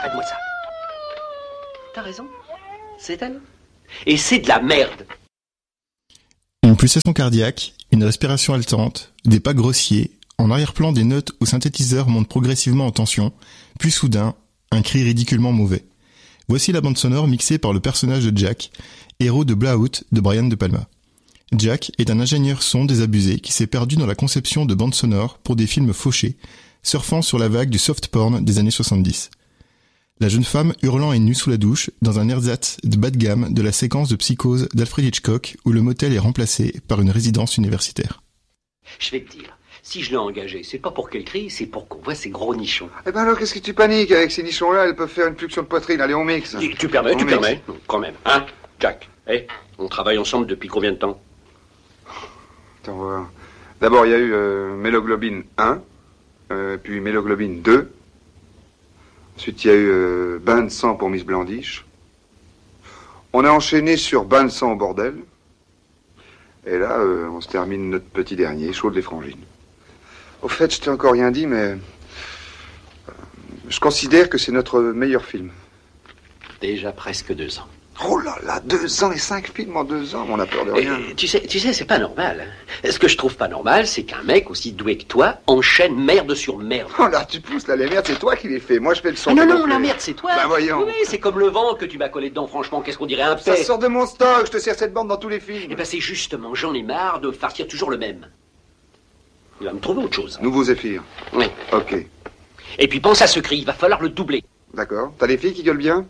arrête-moi ça. T'as raison, c'est elle. Et c'est de la merde. Une pulsation cardiaque, une respiration haletante, des pas grossiers, en arrière-plan des notes au synthétiseur montent progressivement en tension, puis soudain, un cri ridiculement mauvais. Voici la bande sonore mixée par le personnage de Jack, héros de Blowout de Brian De Palma. Jack est un ingénieur son désabusé qui s'est perdu dans la conception de bandes sonores pour des films fauchés, surfant sur la vague du soft porn des années 70. La jeune femme hurlant est nue sous la douche dans un ersatz de bas de gamme de la séquence de Psychose d'Alfred Hitchcock où le motel est remplacé par une résidence universitaire. Je vais te dire, si je l'ai engagée, c'est pas pour qu'elle crie, c'est pour qu'on voit ses gros nichons. Eh ben alors, qu'est-ce que tu paniques? Avec ces nichons-là, elles peuvent faire une fluxion de poitrine. Allez, on mixe. Tu permets? Non, quand même. Hein, Jack? On travaille ensemble depuis combien de temps? Attends, voir. D'abord, il y a eu méloglobine 1, puis méloglobine 2. Ensuite, il y a eu bain de sang pour Miss Blandiche. On a enchaîné sur bain de sang au bordel. Et là, on se termine notre petit dernier, chaud de les frangines. Au fait, je t'ai encore rien dit, mais je considère que c'est notre meilleur film. Déjà presque 2 ans. Oh là là, 2 ans et 5 films en 2 ans, on a peur de rien. Tu sais, c'est pas normal. Ce que je trouve pas normal, c'est qu'un mec aussi doué que toi enchaîne merde sur merde. Oh là, tu pousses là, les merdes, c'est toi qui les fais. Moi, je fais le son. Non, la merde, c'est toi. Ben voyons. Oui, c'est comme le vent que tu m'as collé dedans, franchement, qu'est-ce qu'on dirait un Ça paix. sort de mon stock, je te sers cette bande dans tous les films. Eh ben c'est justement, j'en ai marre de farcir toujours le même. Il va me trouver autre chose. Nouveau Zéphyr. Oui. Ok. Et puis pense à ce cri, il va falloir le doubler. D'accord. T'as des filles qui gueulent bien?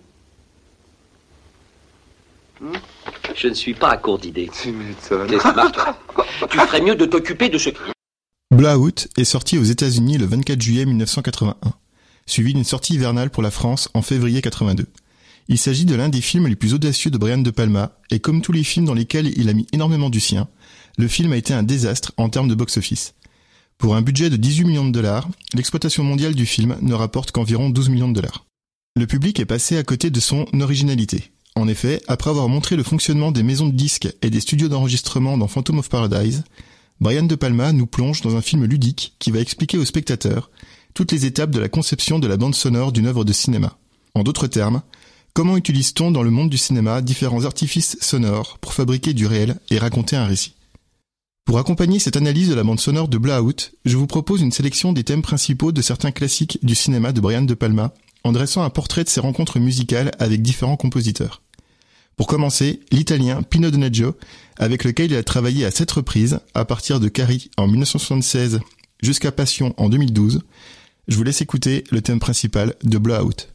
Je ne suis pas à court d'idées. Tu m'étonnes. Laisse marre-toi. Tu ferais mieux de t'occuper de ce cri. Blowout est sorti aux États-Unis le 24 juillet 1981, suivi d'une sortie hivernale pour la France en février 82. Il s'agit de l'un des films les plus audacieux de Brian De Palma, et comme tous les films dans lesquels il a mis énormément du sien, le film a été un désastre en termes de box-office. Pour un budget de 18 millions de dollars, l'exploitation mondiale du film ne rapporte qu'environ 12 millions de dollars. Le public est passé à côté de son originalité. En effet, après avoir montré le fonctionnement des maisons de disques et des studios d'enregistrement dans Phantom of Paradise, Brian De Palma nous plonge dans un film ludique qui va expliquer aux spectateurs toutes les étapes de la conception de la bande sonore d'une œuvre de cinéma. En d'autres termes, comment utilise-t-on dans le monde du cinéma différents artifices sonores pour fabriquer du réel et raconter un récit? Pour accompagner cette analyse de la bande sonore de Blowout, je vous propose une sélection des thèmes principaux de certains classiques du cinéma de Brian De Palma, en dressant un portrait de ses rencontres musicales avec différents compositeurs. Pour commencer, l'italien Pino Donaggio, avec lequel il a travaillé à 7 reprises, à partir de Carrie en 1976 jusqu'à Passion en 2012. Je vous laisse écouter le thème principal de Blowout.